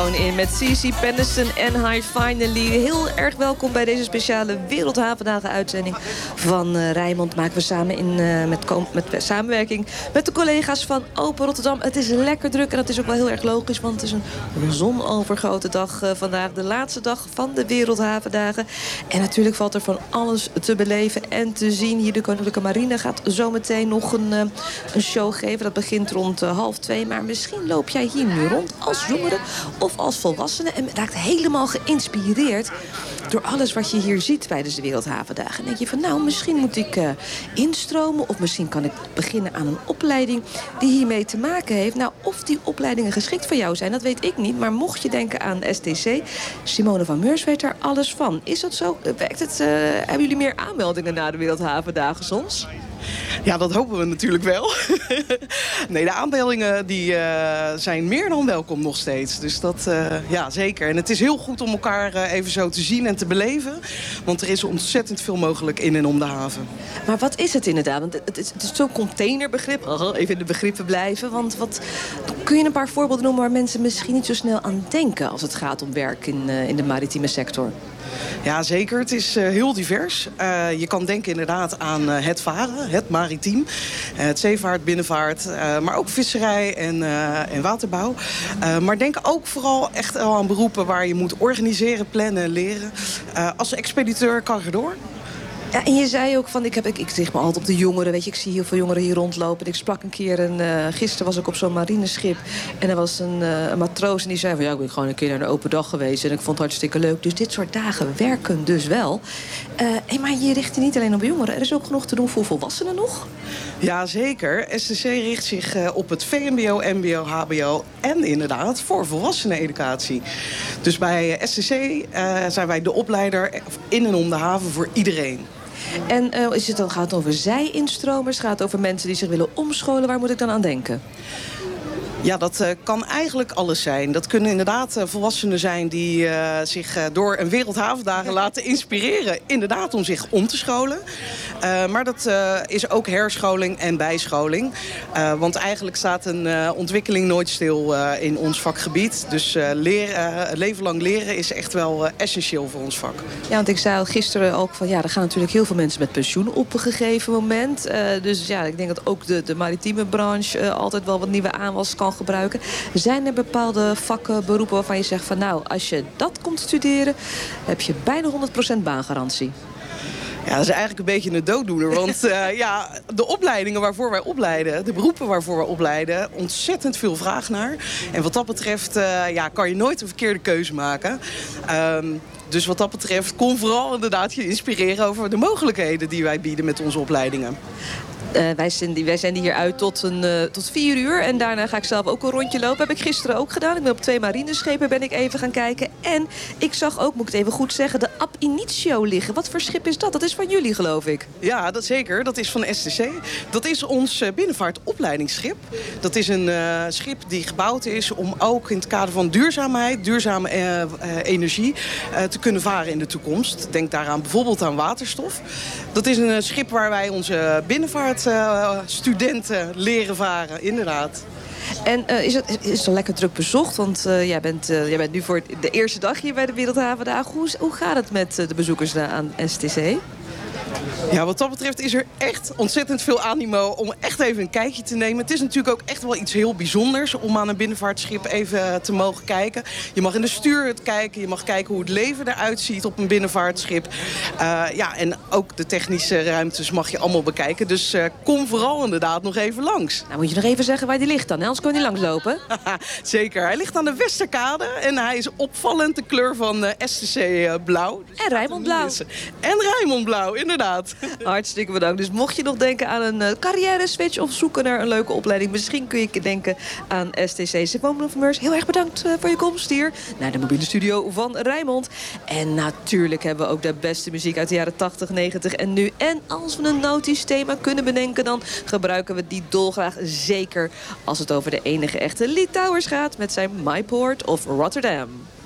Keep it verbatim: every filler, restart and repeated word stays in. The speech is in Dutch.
gewoon in met C C Penniston en High Finally. Heel erg welkom bij deze speciale Wereldhavendagen uitzending van uh, Rijnmond. Maken we samen in uh, met, met samenwerking met de collega's van Open Rotterdam. Het is lekker druk en dat is ook wel heel erg logisch, want het is een zonovergoten dag uh, vandaag. De laatste dag van de Wereldhavendagen. En natuurlijk valt er van alles te beleven en te zien. Hier de Koninklijke Marine gaat zometeen nog een, uh, een show geven. Dat begint rond uh, half twee. Maar misschien loop jij hier nu rond als jongere of als volwassene en raakt helemaal geïnspireerd door alles wat je hier ziet tijdens de Wereldhavendagen. En denk je van, nou, misschien moet ik uh, instromen of misschien kan ik beginnen aan een opleiding die hiermee te maken heeft. Nou, of die opleidingen geschikt voor jou zijn, dat weet ik niet. Maar mocht je denken aan S T C, Simone van Meurs weet daar alles van. Is dat zo? Werkt het? Uh, hebben jullie meer aanmeldingen na de Wereldhavendagen soms? Ja, dat hopen we natuurlijk wel. Nee, de aanmeldingen die, uh, zijn meer dan welkom nog steeds. Dus dat, uh, ja, zeker. En het is heel goed om elkaar uh, even zo te zien en te beleven. Want er is ontzettend veel mogelijk in en om de haven. Maar wat is het inderdaad? Want het is, het is zo'n containerbegrip. Oh, even in de begrippen blijven. Want wat, kun je een paar voorbeelden noemen waar mensen misschien niet zo snel aan denken als het gaat om werk in, uh, in de maritieme sector? Ja, zeker. Het is uh, heel divers. Uh, je kan denken inderdaad aan uh, het varen, het maritiem. Uh, het zeevaart, binnenvaart, uh, maar ook visserij en, uh, en waterbouw. Uh, maar denk ook vooral echt aan beroepen waar je moet organiseren, plannen, leren. Uh, als expediteur kan je door. Ja, en je zei ook van, ik, heb, ik, ik zeg me altijd op de jongeren, weet je, ik zie heel veel jongeren hier rondlopen. Ik sprak een keer, een, uh, gisteren was ik op zo'n marineschip en er was een, uh, een matroos en die zei van, ja, ik ben gewoon een keer naar een open dag geweest en ik vond het hartstikke leuk. Dus dit soort dagen werken dus wel. Uh, hey, maar je richt je niet alleen op jongeren, er is ook genoeg te doen voor volwassenen nog? Ja, zeker. S T C richt zich uh, op het V M B O, M B O, H B O en inderdaad voor volwasseneneducatie. Dus bij S T C uh, zijn wij de opleider in en om de haven voor iedereen. En uh, is het dan, gaat het over zij-instromers? Gaat het over mensen die zich willen omscholen? Waar moet ik dan aan denken? Ja, dat uh, kan eigenlijk alles zijn. Dat kunnen inderdaad uh, volwassenen zijn die uh, zich uh, door een Wereldhavendagen laten inspireren. Inderdaad om zich om te scholen. Uh, maar dat uh, is ook herscholing en bijscholing. Uh, want eigenlijk staat een uh, ontwikkeling nooit stil uh, in ons vakgebied. Dus uh, leren, uh, leven lang leren is echt wel uh, essentieel voor ons vak. Ja, want ik zei al gisteren ook van, ja, er gaan natuurlijk heel veel mensen met pensioen op een gegeven moment. Uh, dus ja, ik denk dat ook de, de maritieme branche uh, altijd wel wat nieuwe aanwas kan gebruiken. Zijn er bepaalde vakken, beroepen waarvan je zegt van, nou, als je dat komt studeren, heb je bijna honderd procent baangarantie? Ja, dat is eigenlijk een beetje een dooddoener. Want uh, ja, de opleidingen waarvoor wij opleiden, de beroepen waarvoor wij opleiden, ontzettend veel vraag naar. En wat dat betreft uh, ja, kan je nooit een verkeerde keuze maken. Um, dus wat dat betreft, kom vooral inderdaad je inspireren over de mogelijkheden die wij bieden met onze opleidingen. Uh, wij, zenden, wij zenden hier uit tot, een, uh, tot vier uur. En daarna ga ik zelf ook een rondje lopen. Heb ik gisteren ook gedaan. Ik ben op twee marineschepen ben ik even gaan kijken. En ik zag ook, moet ik het even goed zeggen, de Ab Initio liggen. Wat voor schip is dat? Dat is van jullie, geloof ik. Ja, dat zeker. Dat is van S T C. Dat is ons uh, binnenvaartopleidingsschip. Dat is een uh, schip die gebouwd is om ook in het kader van duurzaamheid, duurzame uh, uh, energie uh, te kunnen varen in de toekomst. Denk daaraan bijvoorbeeld aan waterstof. Dat is een uh, schip waar wij onze binnenvaart Uh, studenten leren varen, inderdaad. En uh, is, het, is het al lekker druk bezocht? Want uh, jij, bent, uh, jij bent nu voor de eerste dag hier bij de Wereldhavendagen. Hoe, hoe gaat het met uh, de bezoekers aan S T C? Ja, wat dat betreft is er echt ontzettend veel animo om echt even een kijkje te nemen. Het is natuurlijk ook echt wel iets heel bijzonders om aan een binnenvaartschip even te mogen kijken. Je mag in de stuurhut kijken, je mag kijken hoe het leven eruit ziet op een binnenvaartschip. Uh, ja, en ook de technische ruimtes mag je allemaal bekijken. Dus uh, kom vooral inderdaad nog even langs. Nou, moet je nog even zeggen waar die ligt dan, anders kun je niet langslopen. Zeker, hij ligt aan de Westerkade en hij is opvallend de kleur van uh, S T C uh, blauw. En Rijnmond blauw. En Rijnmond blauw, inderdaad. Hartstikke bedankt. Dus mocht je nog denken aan een uh, carrière switch of zoeken naar een leuke opleiding, misschien kun je denken aan S T C. Simone van Meurs, heel erg bedankt uh, voor je komst hier naar de mobiele studio van Rijnmond. En natuurlijk hebben we ook de beste muziek uit de jaren tachtig, negentig en nu. En als we een nautisch thema kunnen bedenken, dan gebruiken we die dolgraag zeker als het over de enige echte Lee Towers gaat met zijn My Port of Rotterdam.